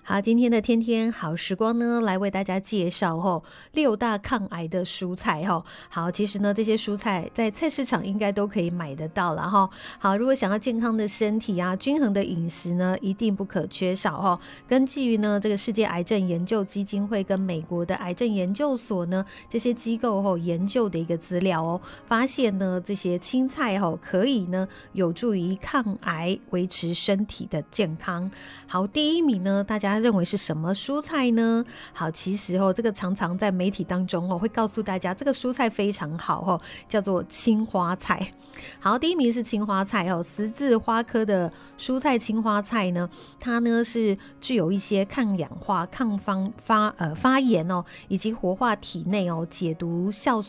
好，今天的天天好时光呢，来为大家介绍6大抗癌的蔬菜好，其实呢这些蔬菜在菜市场应该都可以买得到啦好，如果想要健康的身体啊，均衡的饮食呢，一定不可缺少根据于呢这个世界癌症研究基金会跟美国的癌症研究所呢这些机构研究的一个资料发现呢这些青菜可以呢有助于抗癌，维持身体的健康。好，第一名呢，大家认为是什么蔬菜呢？好，其实这个常常在媒体当中会告诉大家这个蔬菜非常好叫做青花菜。好，第一名是青花菜十字花科的蔬菜青花菜呢，它呢是具有一些抗氧化、抗发炎以及活化体内解毒酵